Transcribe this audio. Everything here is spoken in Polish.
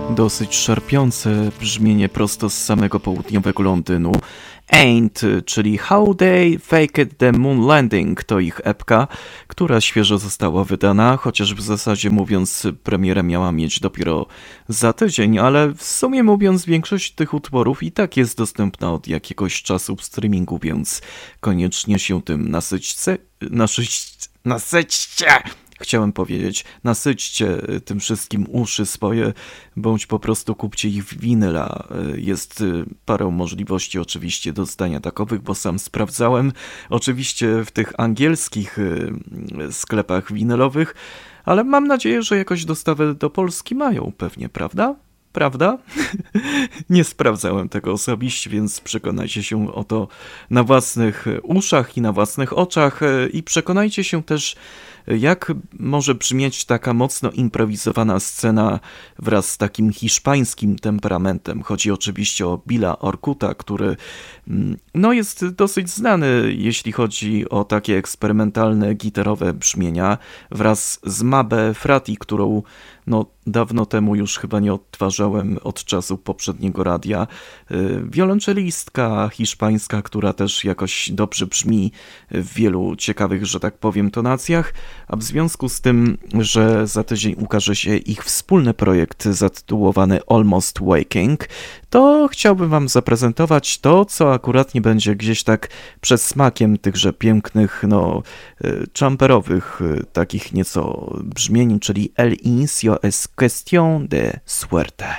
Dosyć szarpiące brzmienie prosto z samego południowego Londynu. Ain't, czyli How They Faked the Moon Landing, to ich epka, która świeżo została wydana, chociaż w zasadzie mówiąc premierę miała mieć dopiero za tydzień, ale w sumie mówiąc większość tych utworów i tak jest dostępna od jakiegoś czasu w streamingu, więc koniecznie się tym nasyćcie! Chciałem powiedzieć, nasyćcie tym wszystkim uszy swoje, bądź po prostu kupcie ich w winyla. Jest parę możliwości oczywiście dostania takowych, bo sam sprawdzałem. Oczywiście w tych angielskich sklepach winylowych, ale mam nadzieję, że jakoś dostawę do Polski mają pewnie, prawda? Prawda? Nie sprawdzałem tego osobiście, więc przekonajcie się o to na własnych uszach i na własnych oczach i przekonajcie się też, jak może brzmieć taka mocno improwizowana scena wraz z takim hiszpańskim temperamentem. Chodzi oczywiście o Billa Orkuta, który jest dosyć znany, jeśli chodzi o takie eksperymentalne gitarowe brzmienia, wraz z Mabe Frati, którą dawno temu już chyba nie odtwarzałem od czasu poprzedniego radia. Wiolonczelistka hiszpańska, która też jakoś dobrze brzmi w wielu ciekawych, że tak powiem, tonacjach, a w związku z tym, że za tydzień ukaże się ich wspólny projekt zatytułowany Almost Waking, to chciałbym wam zaprezentować to, co akurat nie będzie gdzieś tak przed smakiem tychże pięknych, jumperowych, takich nieco brzmień, czyli El inicio es cuestión de suerte.